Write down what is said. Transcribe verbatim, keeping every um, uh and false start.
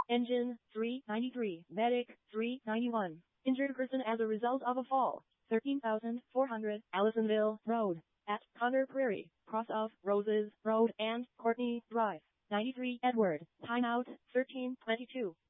Engine, three ninety-three. Medic, three ninety-one. Injured person as a result of a fall, thirteen thousand four hundred. Allisonville Road, at Connor Prairie, cross of Roses Road and Courtney Drive. ninety-three Edward, timeout, thirteen twenty-two.